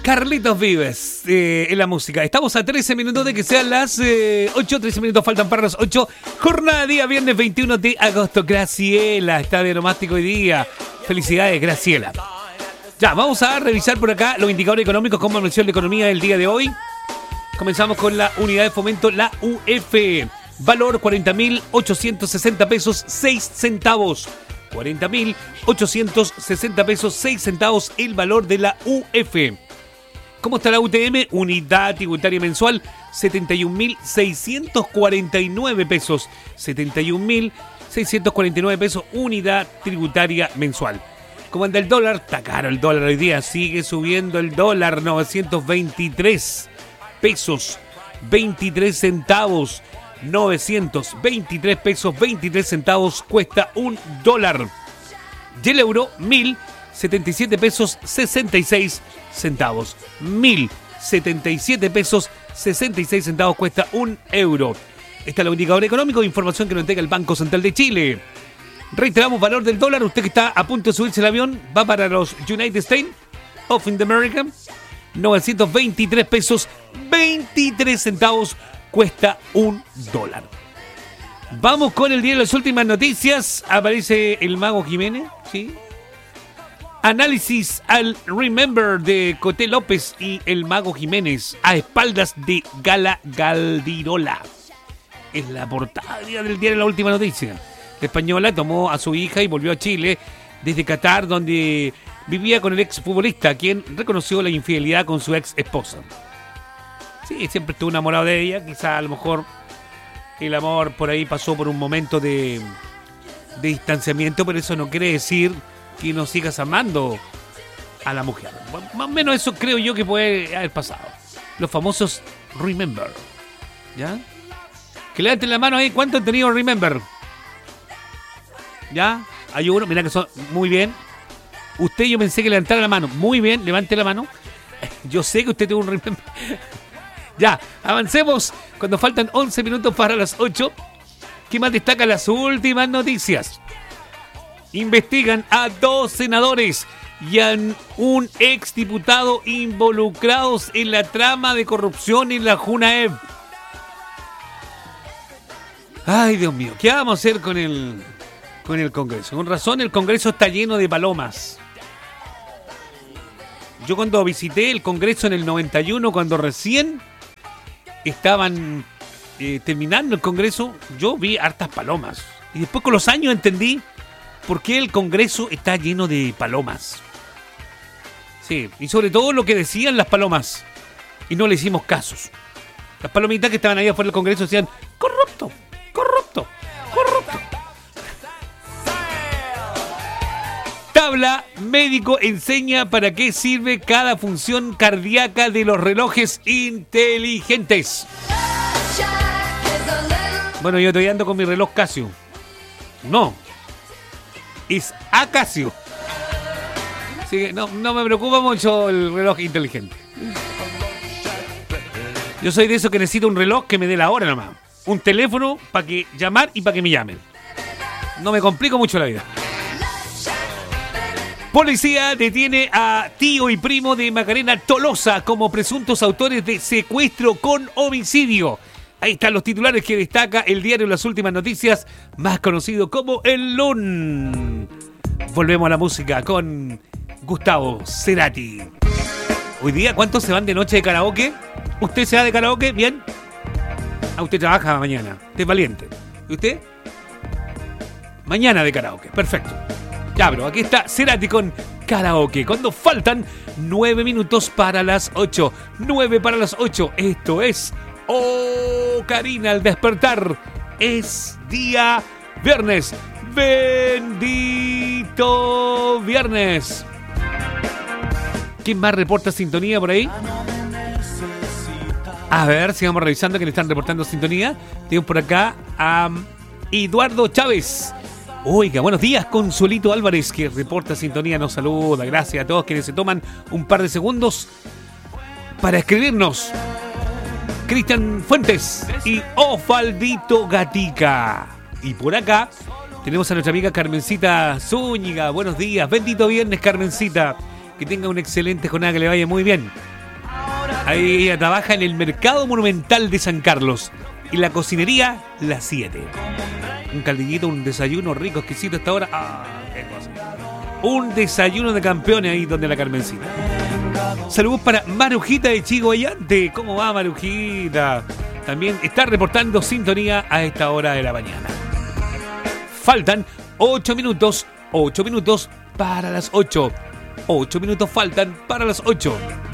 Carlitos Vives en la música. Estamos a 13 minutos de que sean las 8. 13 minutos faltan para las 8. Jornada día viernes 21 de agosto. Graciela está de nomástico hoy día. Felicidades, Graciela. Ya, vamos a revisar por acá los indicadores económicos como anunció la economía del día de hoy. Comenzamos con la unidad de fomento, la UF. Valor 40.860 pesos 6 centavos. 40.860 pesos 6 centavos el valor de la UF. ¿Cómo está la UTM? Unidad tributaria mensual, 71.649 pesos. 71.649 pesos, unidad tributaria mensual. ¿Cómo anda el dólar? Está caro el dólar hoy día. Sigue subiendo el dólar, 923 pesos, 23 centavos. 923 pesos, 23 centavos cuesta un dólar. Y el euro, 1.077 pesos, 66 centavos. 1.077 pesos, 66 centavos cuesta un euro. Este es el indicador económico, información que nos entrega el Banco Central de Chile. Reiteramos valor del dólar. Usted que está a punto de subirse el avión, va para los United States of America. 923 pesos, 23 centavos cuesta un dólar. Vamos con el día de las últimas noticias. Aparece el Mago Jiménez, ¿sí? Análisis al Remember de Coté López y el Mago Jiménez a espaldas de Gala Galdirola. Es la portada del día de la última noticia. La española tomó a su hija y volvió a Chile desde Qatar, donde vivía con el exfutbolista, quien reconoció la infidelidad con su ex esposa. Sí, siempre estuvo enamorado de ella. Quizá a lo mejor el amor por ahí pasó por un momento de distanciamiento, pero eso no quiere decir que no sigas amando a la mujer. Más o menos eso creo yo que puede haber pasado. Los famosos Remember. ¿Ya? Que levanten la mano ahí. ¿Cuánto han tenido Remember? ¿Ya? Hay uno. Mirá que son muy bien. Usted, yo pensé que levantara la mano. Muy bien, levante la mano. Yo sé que usted tuvo un Remember. Ya, avancemos cuando faltan 11 minutos para las 8. ¿Qué más destaca las últimas noticias? Investigan a 2 senadores y a un exdiputado involucrados en la trama de corrupción en la Junaev. Ay, Dios mío, ¿qué vamos a hacer con el Congreso? Con razón, el Congreso está lleno de palomas. Yo cuando visité el Congreso en el 91, cuando recién estaban terminando el Congreso, yo vi hartas palomas. Y después con los años entendí por qué el Congreso está lleno de palomas. Sí, y sobre todo lo que decían las palomas. Y no le hicimos casos. Las palomitas que estaban ahí afuera del Congreso decían, corrupto, corrupto, corrupto. Tabla médico enseña para qué sirve cada función cardíaca de los relojes inteligentes. Bueno, yo estoy ando con mi reloj Casio. No, es Acasio. Así que no me preocupa mucho el reloj inteligente. Yo soy de esos que necesito un reloj que me dé la hora nomás. Un teléfono para que llamar y para que me llamen. No me complico mucho la vida. Policía detiene a tío y primo de Macarena Tolosa como presuntos autores de secuestro con homicidio. Ahí están los titulares que destaca el diario Las Últimas Noticias, más conocido como El LUN. Volvemos a la música con Gustavo Cerati. Hoy día, ¿cuántos se van de noche de karaoke? ¿Usted se va de karaoke? ¿Bien? Ah, usted trabaja mañana. Usted es valiente. ¿Y usted? Mañana de karaoke. Perfecto. Ya, pero aquí está Cerati con karaoke. Cuando faltan 9 minutos para las 8. 9 para las 8. Esto es Oh Karina al despertar. Es día viernes. Bendito viernes. ¿Quién más reporta sintonía por ahí? A ver, sigamos revisando quiénes están reportando sintonía. Tenemos por acá a Eduardo Chávez. Oiga, buenos días, Consuelito Álvarez, que reporta sintonía, nos saluda. Gracias a todos quienes se toman un par de segundos para escribirnos. Cristian Fuentes y Ofaldito Gatica. Y por acá tenemos a nuestra amiga Carmencita Zúñiga. Buenos días, bendito viernes, Carmencita. Que tenga una excelente jornada, que le vaya muy bien. Ahí ella trabaja en el Mercado Monumental de San Carlos. Y la cocinería, las 7. Un caldillito, un desayuno rico, exquisito hasta ahora. ¡Ah, qué cosa! Un desayuno de campeones ahí donde la Carmencita. Saludos para Marujita de Chigoyante. ¿Cómo va, Marujita? También está reportando sintonía a esta hora de la mañana. Faltan 8 minutos. 8 minutos para las 8. 8 minutos faltan para las 8.